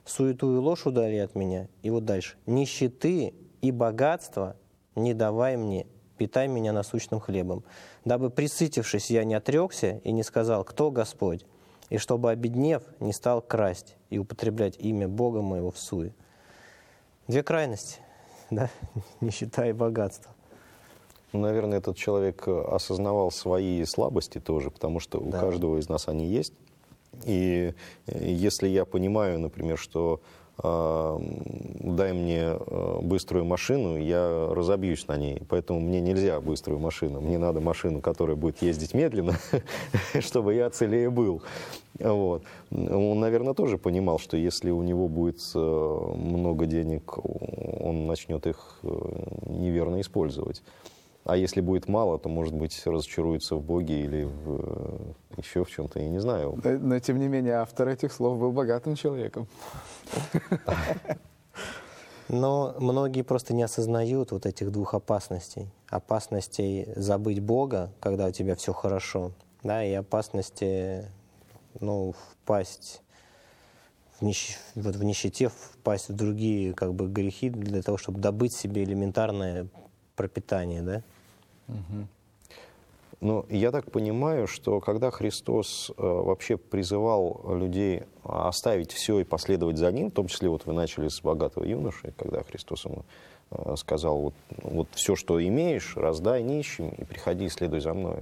суету и ложь удали от меня. И вот дальше. Нищеты и богатства не давай мне, питай меня насущным хлебом, дабы, присытившись, я не отрекся и не сказал, кто Господь, и чтобы, обеднев, не стал красть и употреблять имя Бога моего всуе». Две крайности, да? Нищета и богатство. Наверное, этот человек осознавал свои слабости тоже, потому что у каждого из нас они есть. И если я понимаю, например, что дай мне быструю машину, я разобьюсь на ней. Поэтому мне нельзя быструю машину. Мне надо машину, которая будет ездить медленно, чтобы я целее был. Вот. Он, наверное, тоже понимал, что если у него будет много денег, он начнет их неверно использовать. А если будет мало, то, может быть, разочаруется в Боге или еще в чем-то, я не знаю. Но, тем не менее, автор этих слов был богатым человеком. Но многие просто не осознают вот этих двух опасностей. Опасностей забыть Бога, когда у тебя все хорошо, да, и опасности, впасть в нищете, впасть в другие грехи для того, чтобы добыть себе элементарное пропитание, да? Ну, я так понимаю, что когда Христос вообще призывал людей оставить все и последовать за Ним, в том числе вот вы начали с богатого юноши, когда Христос ему сказал, вот все, что имеешь, раздай нищим и приходи и следуй за Мною.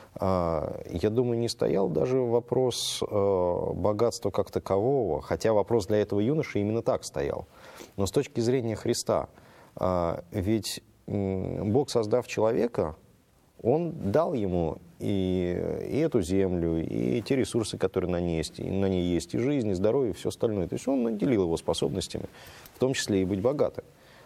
Я думаю, не стоял даже вопрос богатства как такового, хотя вопрос для этого юноши именно так стоял. Но с точки зрения Христа, ведь Бог, создав человека, Он дал ему и эту землю, и те ресурсы, которые на ней есть, и жизнь, и здоровье, и все остальное. То есть Он наделил его способностями, в том числе и быть богатым.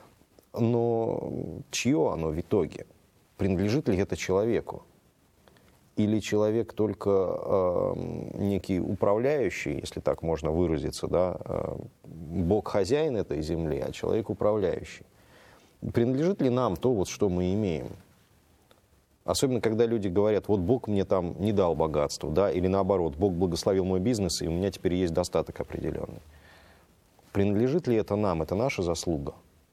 Но чье оно в итоге? Принадлежит ли это человеку? Или человек только некий управляющий, если так можно выразиться, да? Бог хозяин этой земли, а человек управляющий? Принадлежит ли нам то, что мы имеем? Особенно, когда люди говорят, вот Бог мне там не дал богатства, да, или наоборот, Бог благословил мой бизнес, и у меня теперь есть достаток определенный. Принадлежит ли это нам? Это наша заслуга?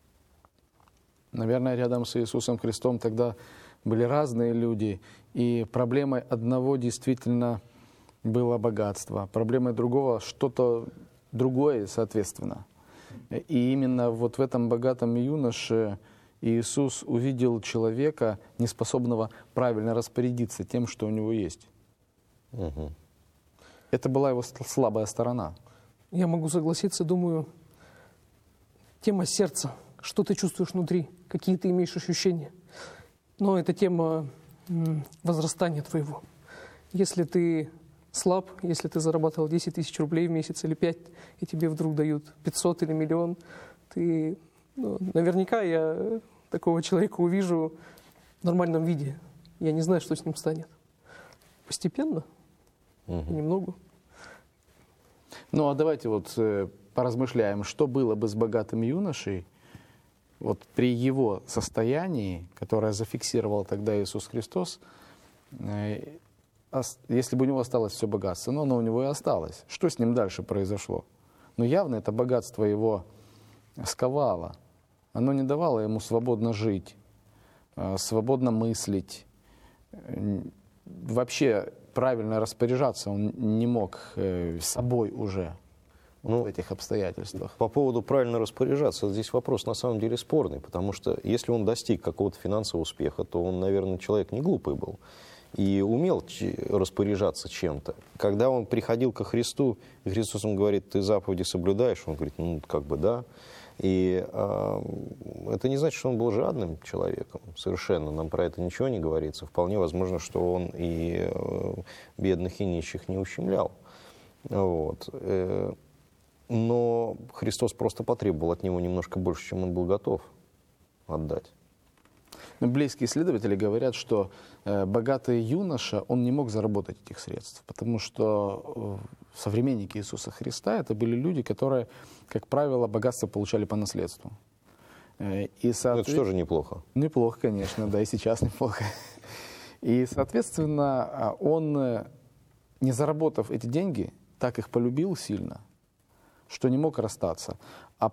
Наверное, рядом с Иисусом Христом тогда были разные люди, и проблемой одного действительно было богатство, проблемой другого что-то другое, соответственно. И именно вот в этом богатом юноше Иисус увидел человека, неспособного правильно распорядиться тем, что у него есть. Угу. Это была его слабая сторона. Я могу согласиться, думаю, тема сердца, что ты чувствуешь внутри, какие ты имеешь ощущения. Но это тема возрастания твоего. Если ты слаб, если ты зарабатывал 10 тысяч рублей в месяц или 5, и тебе вдруг дают 500 или миллион, ты, наверняка я такого человека увижу в нормальном виде. Я не знаю, что с ним станет. Постепенно, немного. Ну, а давайте поразмышляем, что было бы с богатым юношей при его состоянии, которое зафиксировал тогда Иисус Христос, если бы у него осталось все богатство, но оно у него и осталось. Что с ним дальше произошло? Явно это богатство его сковало. Оно не давало ему свободно жить, свободно мыслить. Вообще правильно распоряжаться он не мог собой уже в этих обстоятельствах. По поводу правильно распоряжаться, здесь вопрос на самом деле спорный, потому что если он достиг какого-то финансового успеха, то он, наверное, человек не глупый был и умел распоряжаться чем-то. Когда он приходил ко Христу, и Христос ему говорит, ты заповеди соблюдаешь? Он говорит, да. И это не значит, что он был жадным человеком совершенно. Нам про это ничего не говорится. Вполне возможно, что он и бедных и нищих не ущемлял. Но Христос просто потребовал от него немножко больше, чем он был готов отдать. Близкие исследователи говорят, что богатый юноша, он не мог заработать этих средств, потому что современники Иисуса Христа это были люди, которые, как правило, богатство получали по наследству. Это что же неплохо? Неплохо, конечно, да, и сейчас неплохо. И, соответственно, он, не заработав эти деньги, так их полюбил сильно, что не мог расстаться. А